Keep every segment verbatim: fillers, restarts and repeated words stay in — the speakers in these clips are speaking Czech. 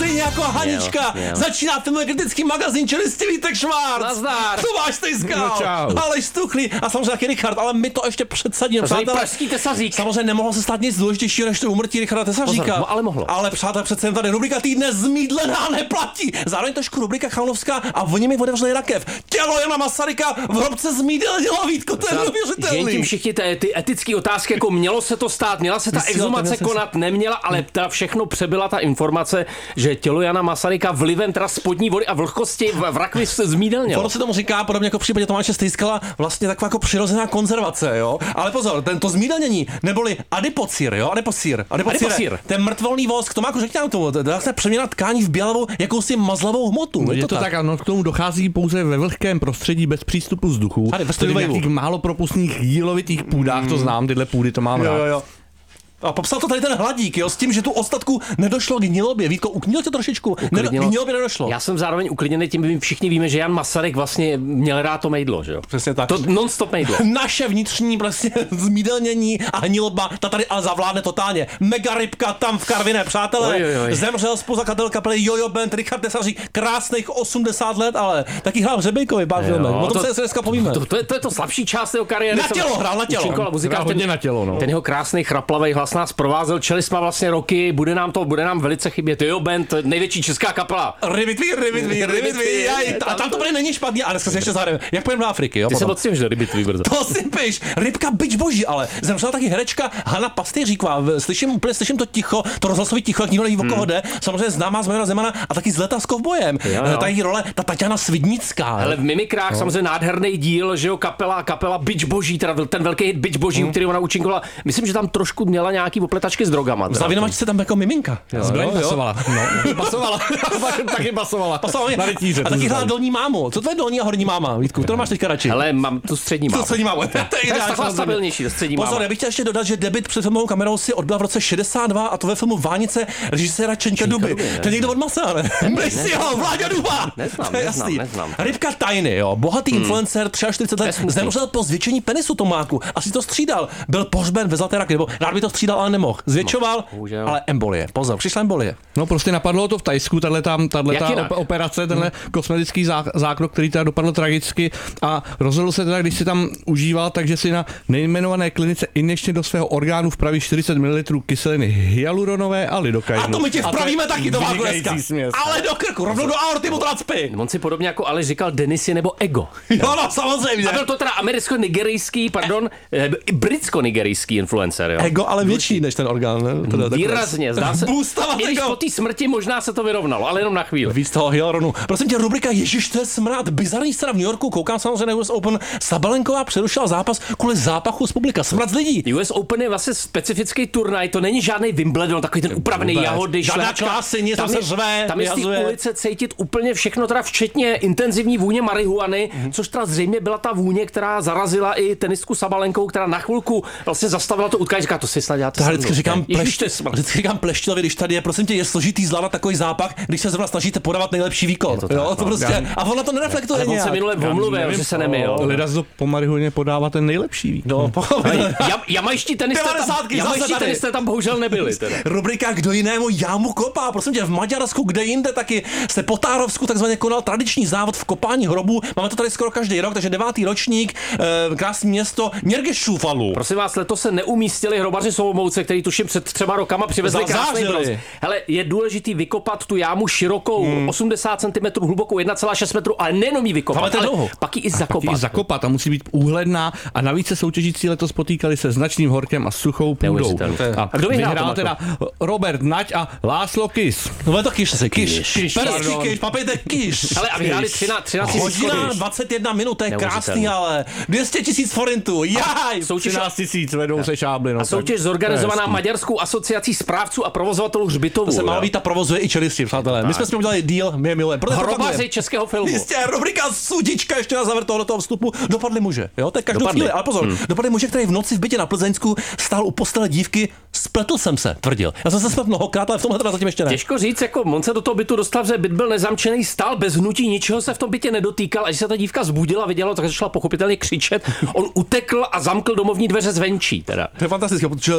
stejně jako Hanička. Měl, měl. Začíná filmový kritický magazín čelistý Vítek Švárc. Nazdar. Tomáš Stejskal. No, čau. Aleš Stuchlý a samozřejmě taky Richard, ale my to ještě předsadíme. Pražský Tesařík. Samozřejmě nemohlo se stát nic důležitějšího než to úmrtí Richarda Tesaříka. Pozor, no, ale mohlo. Ale přátelé, přece jen tady rubrika týdne zmídlená neplatí. Zároveň trošku rubrika Chalanovská a oni mi otevřeli rakev. Tělo Jana Masaryka v hrobce zmídelnilo, Vítko, to je neuvěřitelný. Že tím všichni ty, ty etické otázky, jako mělo se to stát, měla se ta Vysílat, exhumace neměl konat, neměla, ale ta všechno přebyla ta informace, že tělo Jana Masaryka vlivem teda spodní vody a vlhkosti v, v rakvi se zmídelnilo. Ono se tomu říká, podobně jako v případě Tomáše Stejskala, vlastně taková jako přirozená konzervace, jo. Ale pozor, tento zmídelnění, neboli adipocír, jo, adipocír, adipocír, Adipocír. ten mrtvolný vosk, Tomáku, řekni nám tomu, dá se přeměna tkání v bělavou jakousi mazlavou hmotu. Je to tak, ano, k tomu dochází pouze ve vlhkém prostředí bez přístupu vzduchu. Tady, bez tedy v vlivu. nějakých málo propustných jílovitých půdách, to znám, tyhle půdy to mám Jo, rád. jo, jo. A popsal to tady ten Hladík, jo, s tím, že tu ostatku nedošlo k gnilobě. Vítko, uklidnil tě trošičku? Nedo, k gnilobě nedošlo. Já jsem zároveň uklidněný tím, my všichni víme, že Jan Masaryk vlastně měl rád to mejdlo, že jo? Přesně tak. To non-stop mejdlo. Naše vnitřní vlastně zmídelnění a hniloba, ta tady ale zavládne totálně. Mega rybka tam v Karviné, přátelé. Oj, oj, oj. Zemřel spoluzakladatel kapely Jojo Band Richard Tesařík, krásných osmdesát let, ale taky hrál v Řebejkovi, pár filmech. O tom to- se dneska povíme. To, to, je, to je to slabší část jeho kariéry. Na tělo hrál, na tělo. Účinkoval muzikář, Hrál hodně na tělo, no. Ten jeho krásný chraplavý hlas nás provázel, čeli jsme vlastně roky, bude nám to, bude nám velice chybět. Jo, band, největší česká kapela. Rybitví, rybitví, rybitví, jaj, a tam to bude není špatně, ale dneska se ještě zahrajeme. Jak půjdeme do Afriky, jo? Ty se potom. odstěhuješ do Rybitví brzo. To si piš, rybka bič boží, ale zemřela taky herečka Hana Pastýříková. Slyším úplně, slyším to ticho, to rozhlasové ticho, jak nikdo neví, o koho jde. Samozřejmě známá z Majora Zemana a taky z Leta s kovbojem. Jo, jo. Ta její role, ta Taťana Svidnická. Ale v Mimikrách no. samozřejmě nádherný díl, že jo, kapela, kapela Bič boží, teda ten velký hit Bič boží, hmm. který ona účinkovala. Myslím, že tam trošku měla nějaký opletačky s drogama. Zavinovač se tam jako miminka. Zbraň basovala. No, basovala. taky basovala. Pasovala Na rytíře, a to taky hrála znám. dolní mámu. Co to je dolní a horní máma, Vítku? To máš teďka radši. Ale mám tu střední To mámu. střední mámu. To je To je ideální. taková stabilnější, to střední Pozor, máma. já bych chtěl ještě dodat, že debut před filmovou kamerou si odbyla v roce šedesát dva a to ve filmu Vánice režiséra Čenka Duby. Duby, ne? To je někdo od Masa, ne? Myslí ho, Vláďa Duba! Neznám, To je neznám, jasný. neznám. Rybka Tajny, jo, bohatý hmm. influencer, čtyřicet tři let, Nesmutný. zemřel po zvětšení penisu Tomáku. Asi to střídal. Byl pohřben ve Zlaté raky, nebo rád by to střídal, ale nemohl. Zvětšoval, Bohužel. ale embolie. Pozor, přišla embolie. No prostě napadlo to v Tajsku, tahle tam, tahle Jak ta jinak? op- operace, tenhle kosmetický zá- zákrok, který teda dopadl tragicky a rozhodl se teda, když si tam užíval, takže si na nejmenované klinice injekčně do svého orgánu vpraví čtyřicet mililitrů kyseliny hyaluronové a lidokainu. A to my ti vpravíme taky, to Tomáku, dneska. Směs. Ale do krku, rovnou do aorty mu to nacpi. On si podobně jako Aleš říkal Denisy nebo Ego. Jo, no, samozřejmě. A byl to teda americko-nigerijský, pardon, eh, britsko-nigerijský influencer, jo. Ego, ale větší než ten orgán, ne? Teda takové- Výrazně, zdá se. Boostavat I když ego. po té smrti možná se to vyrovnalo, ale jenom na chvíli. Víc toho hyaluronu. Prosím tě, rubrika Ježiš, to je smrad. Bizarní scéna v New Yorku. Koukám samozřejmě na U S Open. Sabalenková přerušila zápas kvůli zápachu z publika. Smrad z lidí. U S Open je vlastně specifický turnaj, to není žádný Wimbledon, takový ten upravený Vůbec. jahody, Žádná šlehačka. klásy, něco Tam se je- řve, Tam je z té vyhazuje. ulice cítit úplně všechno, teda včetně intenzivní vůně marihuany, mm-hmm. což teda zřejmě byla ta vůně, která zarazila i tenistku Sabalenkovou, která na chvilku vlastně zastavila to utkání. Říká, to si snad děláte. To já vždycky říkám, Ježiš, to je plešť, smrt. vždycky říkám Pleštilovi, když tady je, prosím tě, je složitý zvládat takový zápach, když se zrovna snažíte podávat nejlepší výkon. to tak, jo, to no. prostě, a ona to nereflektuje Ale on se nějak. minule omluvil, nevím, že se nemyl. Lidé to po marihuaně podává ten nejlepší výkon. No, pochopitelně. Jam, jamajští tenisté tam, devadesátky zase jamajští tady. tenisté tam bohužel nebyli. Teda. Rubrika Kdo jinému jámu kopá. Prosím tě, v Maďarsku, kde jinde taky se po Tárovsku takzvaně konal tradiční závod v kopání hrobů. Máme to tady skoro každý rok, takže devátý ročník, eh, krásné město Něrgešúfalu. Prosím vás, letos se neumístili hrobaři Solomouce, který tuším před třema rokama přivezli Za- krásný zářili. bronz. Hele, je důležitý vykopat tu jámu širokou, hmm. osmdesát centimetrů hlubokou, jedna celá šest metrů, ale nejenom ji vykopat, Ale to je ale dlouho. pak ji i Taky zakopat. i zakopat a musí být úhledná a navíc se soutěžící letos potýkali se značným horkem a suchou půdou. Neuvěřitelné. A, A kdo vyhrál, vyhrál Tomáku? teda Robert Nať a Láslo Kis. No je to kyš, se kyš. Kyš, Perský pardon. kyš, papejte kyš. Ale a vyhráli třináct tisíc Hodina korun. dvacet jedna minut, to je krásný, Neuvěřitelný. ale dvě stě tisíc forintů, jaj! Soutěž, třináct tisíc vedou se šábly. No, a soutěž zorganizovaná Maďarskou asociací správců a provozovatelů hřbitovů. To se jo. má být a provozuje i čelisti, přátelé. My jsme s ním udělali deal, my je milujeme. Proto Hrobaři propagujeme. českého filmu. Jistě, rubrika Sudička ještě na závěr tohoto vstupu. Dopadli muže, jo, to je každou Dopadli. chvíli, ale pozor, hmm. dopadli muže, který v noci v bytě na Plzeňsku stál u postele dívky, spletl jsem se, tvrdil. Já jsem se spletl mnohokrát, ale v tomhle teda zatím ještě ne. Těžko říct, jako on se do toho bytu dostal, že byt byl nezamčený, stál bez hnutí, ničeho se v tom bytě nedotýkal, až se ta dívka zbudila, viděla, tak začala pochopitelně křičet. On utekl a zamkl domovní dveře zvenčí, teda. To je fantastické, protože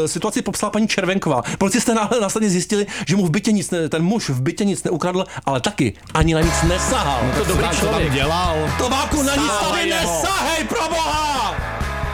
situaci popsala paní Červenková. Policisté náhle následně zjistili, že mu v bytě nic, ne, ten muž v bytě nic neukradl, ale taky ani na nic nesahal. To dobrý člověk. dělal. Tobáku na nic tady nesahal.